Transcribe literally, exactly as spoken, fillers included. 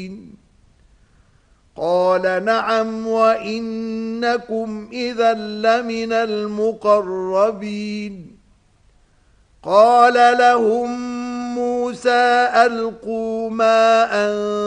قال نعم وإنكم إذا لمن المقربين قال لهم موسى ألقوا ما أنتم